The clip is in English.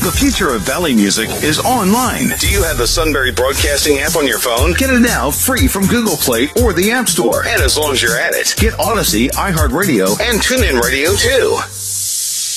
The future of Valley Music is online. Do you have the Sunbury Broadcasting app on your phone? Get it now free from Google Play or the App Store. And as long as you're at it, get Odyssey, iHeartRadio, and TuneIn Radio too.